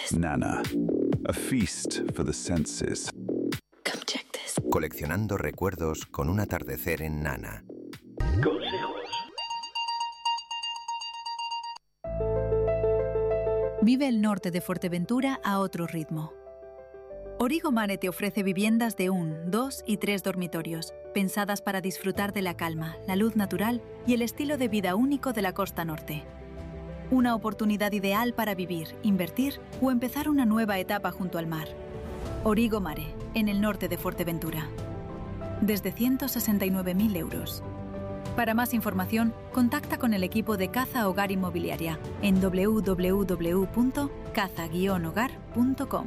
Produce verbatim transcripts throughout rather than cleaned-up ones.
this. Nana, a feast for the senses. Come check this. Coleccionando recuerdos con un atardecer en Nana. Consejos. Vive el norte de Fuerteventura a otro ritmo. Origo Mare te ofrece viviendas de un, dos y tres dormitorios, pensadas para disfrutar de la calma, la luz natural y el estilo de vida único de la costa norte. Una oportunidad ideal para vivir, invertir o empezar una nueva etapa junto al mar. Origo Mare, en el norte de Fuerteventura. Desde ciento sesenta y nueve mil euros. Para más información, contacta con el equipo de Caza Hogar Inmobiliaria en doble u doble u doble u punto caza guion hogar punto com.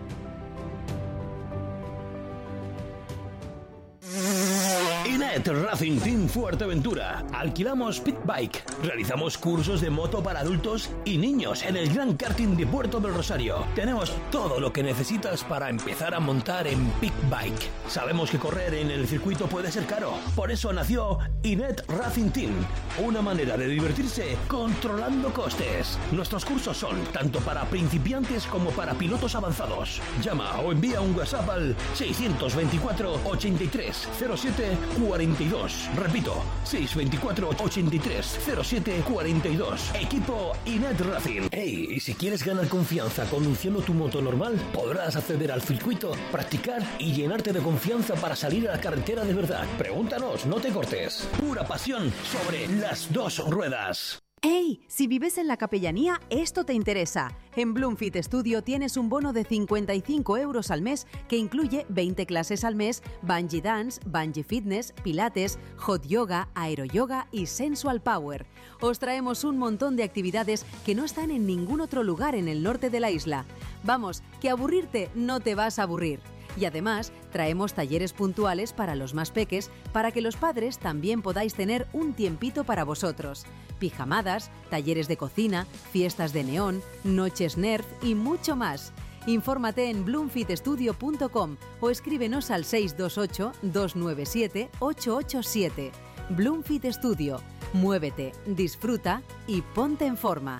Inet Racing Team Fuerteventura. Alquilamos Pit Bike. Realizamos cursos de moto para adultos y niños en el Gran Karting de Puerto del Rosario. Tenemos todo lo que necesitas para empezar a montar en Pit Bike. Sabemos que correr en el circuito puede ser caro. Por eso nació Inet Racing Team. Una manera de divertirse controlando costes. Nuestros cursos son tanto para principiantes como para pilotos avanzados. Llama o envía un WhatsApp al seiscientos veinticuatro ochenta y tres cero siete cuarenta y dos. Repito, seiscientos veinticuatro ochenta y tres cero siete cuarenta y dos. Equipo Inet Racing. Hey, y si quieres ganar confianza conduciendo tu moto normal, podrás acceder al circuito, practicar y llenarte de confianza para salir a la carretera de verdad. Pregúntanos, no te cortes. Pura pasión sobre las dos ruedas. ¡Hey! Si vives en la Capellanía, esto te interesa. En Bloomfit Studio tienes un bono de cincuenta y cinco euros al mes que incluye veinte clases al mes, Bungee Dance, Bungee Fitness, Pilates, Hot Yoga, Aeroyoga y Sensual Power. Os traemos un montón de actividades que no están en ningún otro lugar en el norte de la isla. Vamos, que aburrirte no te vas a aburrir. Y además, traemos talleres puntuales para los más peques para que los padres también podáis tener un tiempito para vosotros. Pijamadas, talleres de cocina, fiestas de neón, noches nerd y mucho más. Infórmate en bloomfit studio punto com o escríbenos al seis dos ocho dos nueve siete ocho ocho siete. Bloomfit Studio. Muévete, disfruta y ponte en forma.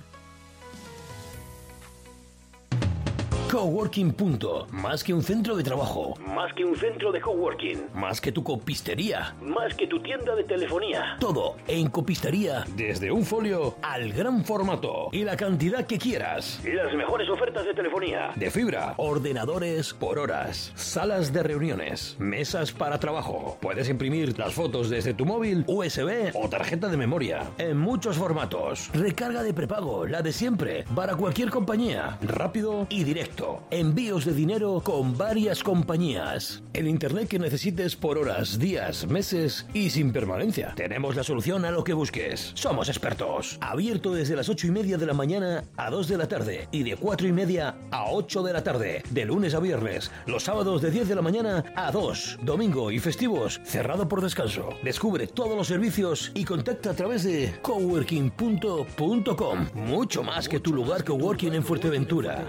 Coworking Punto. Más que un centro de trabajo. Más que un centro de coworking. Más que tu copistería. Más que tu tienda de telefonía. Todo en copistería. Desde un folio al gran formato. Y la cantidad que quieras. Las mejores ofertas de telefonía. De fibra. Ordenadores por horas. Salas de reuniones. Mesas para trabajo. Puedes imprimir las fotos desde tu móvil, U S B o tarjeta de memoria. En muchos formatos. Recarga de prepago. La de siempre. Para cualquier compañía. Rápido y directo. Envíos de dinero con varias compañías. El internet que necesites por horas, días, meses y sin permanencia. Tenemos la solución a lo que busques. Somos expertos. Abierto desde las ocho y media de la mañana a dos de la tarde y de cuatro y media a ocho de la tarde. De lunes a viernes. Los sábados de diez de la mañana a dos. Domingo y festivos cerrado por descanso. Descubre todos los servicios y contacta a través de coworking punto com. Mucho más que tu lugar coworking en Fuerteventura.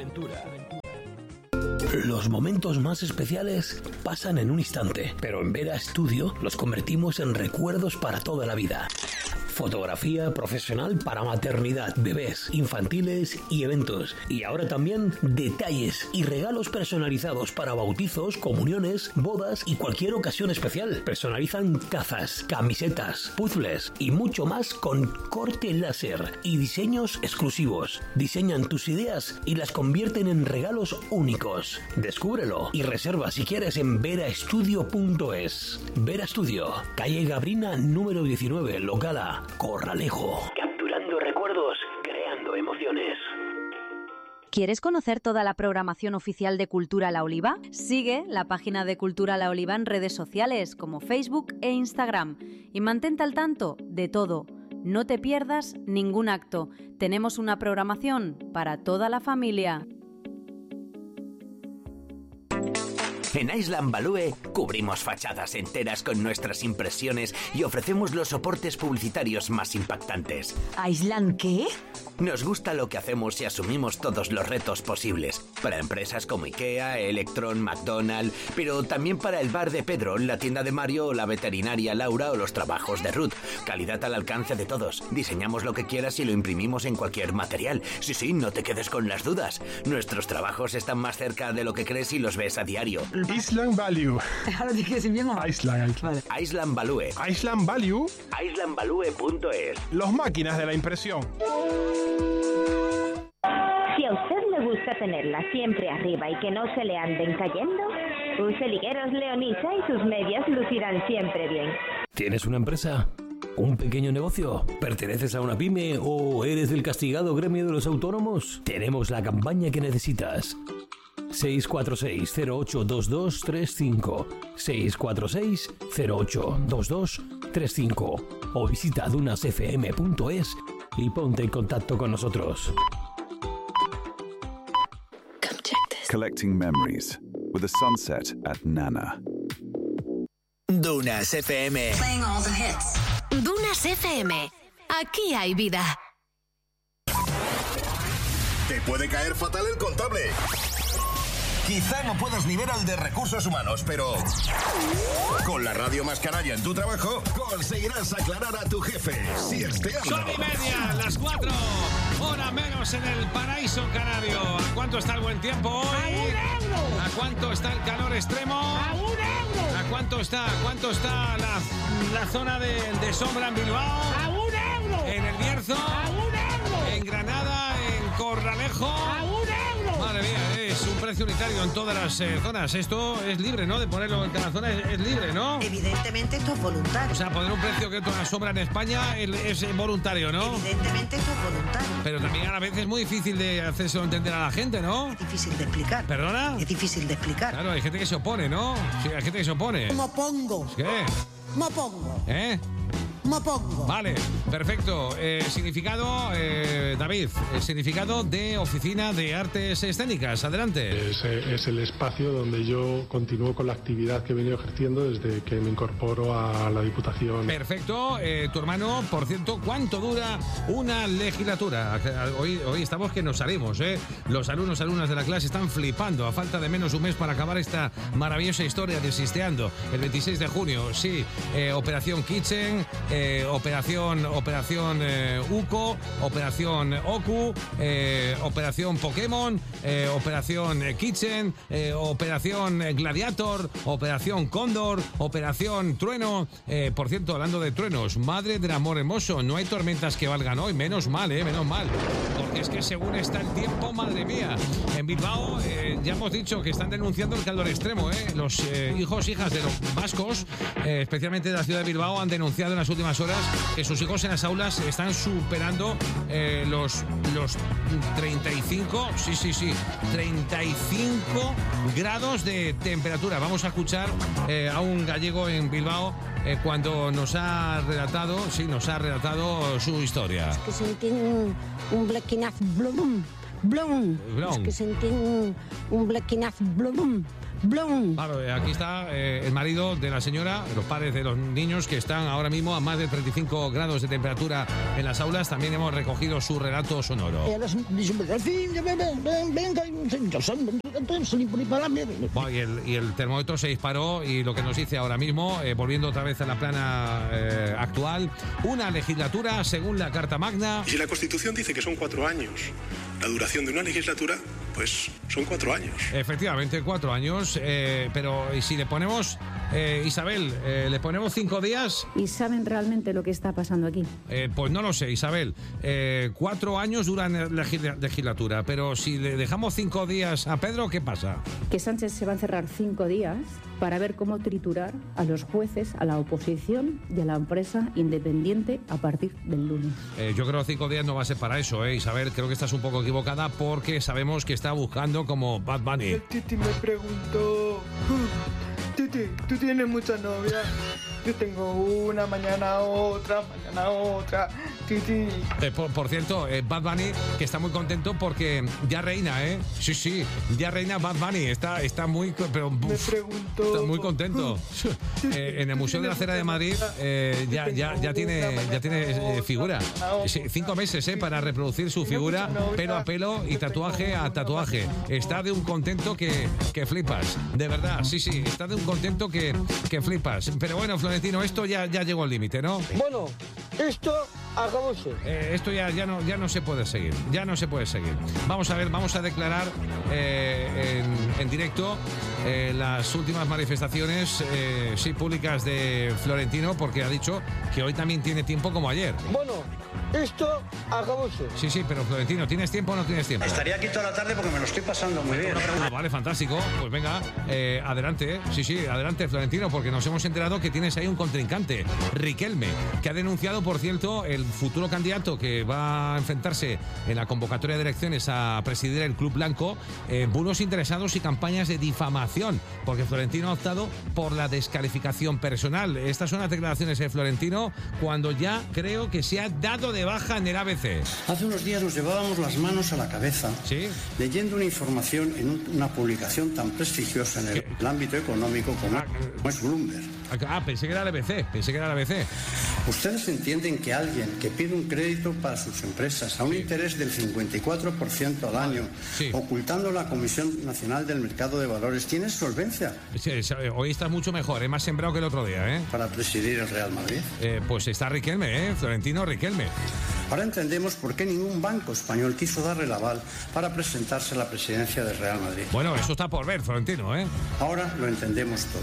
Los momentos más especiales pasan en un instante, pero en Vera Studio los convertimos en recuerdos para toda la vida. Fotografía profesional para maternidad, bebés, infantiles y eventos. Y ahora también detalles y regalos personalizados para bautizos, comuniones, bodas y cualquier ocasión especial. Personalizan tazas, camisetas, puzzles y mucho más con corte láser y diseños exclusivos. Diseñan tus ideas y las convierten en regalos únicos. Descúbrelo y reserva si quieres en vera studio punto es. Vera Studio, calle Gabrina número diecinueve, local A, Corralejo. Capturando recuerdos, creando emociones. ¿Quieres conocer toda la programación oficial de Cultura La Oliva? Sigue la página de Cultura La Oliva en redes sociales como Facebook e Instagram y mantente al tanto de todo. No te pierdas ningún acto. Tenemos una programación para toda la familia. En Island Value cubrimos fachadas enteras con nuestras impresiones y ofrecemos los soportes publicitarios más impactantes. ¿Island qué? Nos gusta lo que hacemos y asumimos todos los retos posibles. Para empresas como IKEA, Electron, McDonald's, pero también para el bar de Pedro, la tienda de Mario o la veterinaria Laura o los trabajos de Ruth. Calidad al alcance de todos. Diseñamos lo que quieras y lo imprimimos en cualquier material. Sí, sí, no te quedes con las dudas. Nuestros trabajos están más cerca de lo que crees y los ves a diario. Island Value. Ahora dije si bien o mal. Island. Vale. Island Value. Island Value. island value punto es. Los máquinas de la impresión. Si a usted le gusta tenerla siempre arriba y que no se le anden cayendo, use ligueros Leonisa y sus medias lucirán siempre bien. ¿Tienes una empresa? ¿Un pequeño negocio? ¿Perteneces a una pyme o eres del castigado gremio de los autónomos? Tenemos la campaña que necesitas. seis cuatro seis, cero ocho dos dos tres cinco seis cuatro seis, cero ocho dos dos tres cinco o visita dunas f m punto es y ponte en contacto con nosotros. Collecting memories with a sunset at Nana. Dunas F M. Playing all the hits. Dunas F M. Aquí hay vida. Te puede caer fatal el contable. Quizá no puedas ni ver al de recursos humanos, pero con la radio más canalla en tu trabajo, conseguirás aclarar a tu jefe si esteando. Son y media, las cuatro, hora menos en el paraíso canario. ¿A cuánto está el buen tiempo hoy? ¡A un euro! ¿A cuánto está el calor extremo? ¡A un euro! ¿A cuánto está? ¿A cuánto está la, la zona de, de sombra en Bilbao? ¡A un euro! ¿En el Bierzo? ¡A un euro! ¿En Granada? ¿En Corralejo? ¡A un euro! Madre mía, es un precio unitario en todas las eh, zonas. Esto es libre, ¿no? De ponerlo en cada zona es, es libre, ¿no? Evidentemente esto es voluntario. O sea, poner un precio que toda sobra en España es, es voluntario, ¿no? Evidentemente esto es voluntario. Pero también a la vez es muy difícil de hacérselo entender a la gente, ¿no? Es difícil de explicar. ¿Perdona? Es difícil de explicar. Claro, hay gente que se opone, ¿no? Sí, hay gente que se opone. Me opongo. ¿Qué? Me opongo. ¿Eh? Me opongo. Vale, perfecto. Eh, significado, eh, David, el significado de Oficina de Artes Escénicas. Adelante. Es, es el espacio donde yo continúo con la actividad que he venido ejerciendo desde que me incorporo a la Diputación. Perfecto. Eh, tu hermano, por cierto, ¿cuánto dura una legislatura? Hoy, hoy estamos que nos salimos, ¿eh? Los alumnos, alumnas de la clase están flipando. A falta de menos un mes para acabar esta maravillosa historia de Sisteando. El veintiséis de junio, sí. Eh, Operación Kitchen. Eh, operación Operación eh, UCO, Operación OCU, eh, Operación Pokémon, eh, Operación eh, Kitchen, eh, Operación Gladiator, Operación Cóndor, Operación Trueno. Eh, por cierto, hablando de truenos, madre del amor hermoso, no hay tormentas que valgan hoy, menos mal, eh, menos mal, porque es que según está el tiempo, madre mía, en Bilbao eh, ya hemos dicho que están denunciando el calor extremo, eh. Los eh, hijos, hijas de los vascos, eh, especialmente de la ciudad de Bilbao, han denunciado en las últimas horas que sus hijos en las aulas están superando eh, los, los treinta y cinco, sí, sí, sí, treinta y cinco grados de temperatura. Vamos a escuchar eh, a un gallego en Bilbao eh, cuando nos ha relatado, sí, nos ha relatado su historia. Es que sentí un, un blequinazo, blum, blum. Es que sentí un, un blequinazo, blum. Blum. Claro, aquí está eh, el marido de la señora, los padres de los niños que están ahora mismo a más de treinta y cinco grados de temperatura en las aulas. También hemos recogido su relato sonoro. Bueno, y, el, y el termómetro se disparó y lo que nos dice ahora mismo, eh, volviendo otra vez a la plana eh, actual, una legislatura según la Carta Magna. Y si la Constitución dice que son cuatro años, la duración de una legislatura, pues son cuatro años. Efectivamente, cuatro años. Eh, pero ¿y si le ponemos, eh, Isabel, eh, le ponemos cinco días? ¿Y saben realmente lo que está pasando aquí? Eh, pues no lo sé, Isabel. Eh, cuatro años dura la legislatura, pero si le dejamos cinco días a Pedro, ¿qué pasa? Que Sánchez se va a encerrar cinco días para ver cómo triturar a los jueces, a la oposición y a la empresa independiente a partir del lunes. Eh, yo creo que cinco días no va a ser para eso, ¿eh, Isabel? Creo que estás un poco equivocada porque sabemos que está buscando como Bad Bunny. El Titi me preguntó, Titi, ¿tú tienes muchas novias? Yo tengo una, mañana otra, mañana otra. Titi. Eh, por, por cierto, eh, Bad Bunny, que está muy contento porque ya reina, ¿eh? Sí, sí, ya reina Bad Bunny. Está, está muy, pero, Me uf, pregunto. está muy contento. Eh, en el Museo de la Cera de Madrid eh, ya, ya, ya tiene, ya tiene eh, figura. Sí, cinco meses eh, para reproducir su figura, pelo a pelo y tatuaje a tatuaje. Está de un contento que, que flipas. De verdad, sí, sí, está de un contento que, que flipas. Pero bueno, Florentino, esto ya, ya llegó al límite, ¿no? Bueno, esto acabóse. Eh, esto ya, ya, no, ya no se puede seguir. Ya no se puede seguir. Vamos a ver, vamos a declarar eh, en, en directo eh, las últimas manifestaciones eh, sí, públicas de Florentino, porque ha dicho que hoy también tiene tiempo como ayer. Bueno, esto acabóse. Sí, sí, pero Florentino, ¿tienes tiempo o no tienes tiempo? Estaría aquí toda la tarde porque me lo estoy pasando muy bien. Ah, vale, fantástico. Pues venga, eh, adelante. ¿eh? Sí, sí, adelante, Florentino, porque nos hemos enterado que tienes ahí un contrincante, Riquelme, que ha denunciado, por cierto, el futuro candidato que va a enfrentarse en la convocatoria de elecciones a presidir el Club Blanco, eh, bulos interesados y campañas de difamación, porque Florentino ha optado por la descalificación personal. Estas son las declaraciones de Florentino cuando ya creo que se ha dado de baja en el A B C. Hace unos días nos llevábamos las manos a la cabeza ¿Sí? leyendo una información en un, una publicación tan prestigiosa en el, el ámbito económico como, como es Bloomberg. Ah, pensé que era el A B C, pensé que era el A B C. ¿Ustedes entienden que alguien que pide un crédito para sus empresas a un sí. interés del cincuenta y cuatro por ciento al año, sí. ocultando la Comisión Nacional del Mercado de Valores, tiene solvencia? Sí, hoy está mucho mejor, es más sembrado que el otro día, ¿eh? Para presidir el Real Madrid. Eh, pues está Riquelme, ¿eh? Florentino Riquelme. Ahora entendemos por qué ningún banco español quiso darle el aval para presentarse a la presidencia del Real Madrid. Bueno, eso está por ver, Florentino, ¿eh? Ahora lo entendemos todo.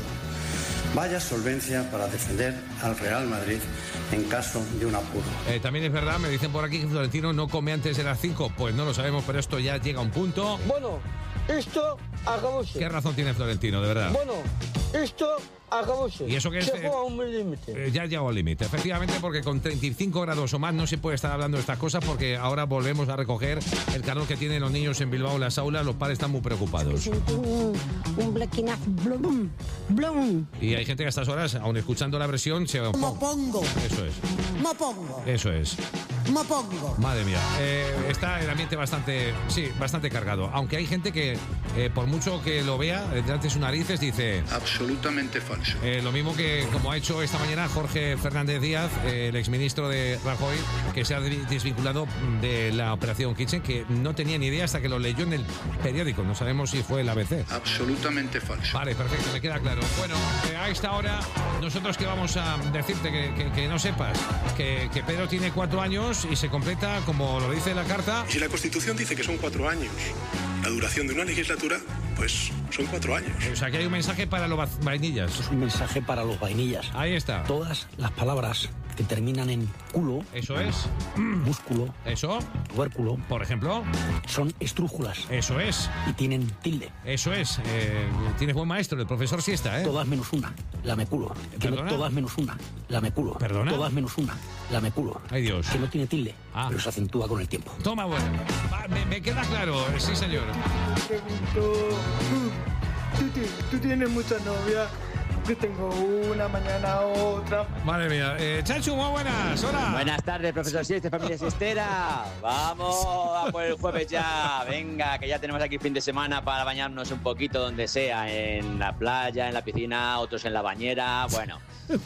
Vaya solvencia para defender al Real Madrid en caso de un apuro. Eh, también es verdad, me dicen por aquí que Florentino no come antes de las cinco. Pues no lo sabemos, pero esto ya llega a un punto. Bueno, esto acabóse. ¿Qué razón tiene Florentino, de verdad? Bueno, esto acabóse. Y eso que es, se fue a un límite. Eh, ya llegó al límite, efectivamente, porque con treinta y cinco grados o más no se puede estar hablando de estas cosas, porque ahora volvemos a recoger el calor que tienen los niños en Bilbao en las aulas. Los padres están muy preocupados. Un, un blequinazo, blum, blum. Y hay gente que a estas horas, aun escuchando la versión, se... Mopongo. Eso es. Mopongo. Eso es. Mopongo. Madre mía. Eh, está el ambiente bastante, sí, bastante cargado. Aunque hay gente que, eh, por mucho que lo vea delante de sus narices, dice... Absolutamente falso. Eh, lo mismo que como ha hecho esta mañana Jorge Fernández Díaz, eh, el exministro de Rajoy, que se ha desvinculado de la operación Kitchen, que no tenía ni idea hasta que lo leyó en el periódico. No sabemos si fue el A B C. Absolutamente falso. Vale, perfecto, me queda claro. Bueno, eh, a esta hora, nosotros que vamos a decirte que, que, que no sepas que, que Pedro tiene cuatro años y se completa, como lo dice la carta. Y si la Constitución dice que son cuatro años, la duración de una legislatura, pues son cuatro años. O sea, que hay un mensaje para los vainillas. Es un mensaje para los vainillas. Ahí está. Todas las palabras que terminan en culo. Eso es. Músculo. Eso. Tubérculo. Por ejemplo. Son estrújulas. Eso es. Y tienen tilde. Eso es. Eh, tienes buen maestro, el profesor Siesta, ¿eh? Todas menos una. Lame culo. Que no, todas menos una. Lame culo. ¿Perdona? Todas menos una. Lame culo. Ay, Dios. Que no tiene tilde. Ah. Pero se acentúa con el tiempo. Toma, bueno. Va, me, me queda claro. Sí, señor. Pregunto, ¿tú, tú tienes mucha novia? Yo tengo una, mañana otra. Madre mía. Eh, Chachu, muy buenas. Hola. Buenas tardes, profesor Sieste, familia siestera. Vamos a por el jueves ya. Venga, que ya tenemos aquí fin de semana para bañarnos un poquito donde sea. En la playa, en la piscina, otros en la bañera. Bueno,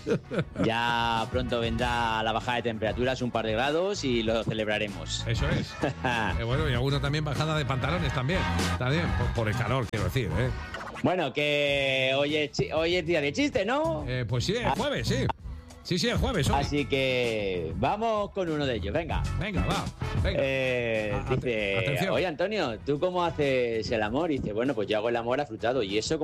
ya pronto vendrá la bajada de temperaturas, un par de grados, y lo celebraremos. Eso es. eh, bueno, y alguno también bajada de pantalones también. También, por, por el calor, quiero decir, ¿eh? Bueno, que hoy es, chi- hoy es día de chiste, ¿no? Eh, pues sí, el jueves, sí. Sí, sí, el jueves. Hoy. Así que vamos con uno de ellos, venga. Venga, va. Venga. Eh, Ah, dice, atención. oye, Antonio, ¿tú cómo haces el amor? Y dice, bueno, pues yo hago el amor afrutado. ¿Y eso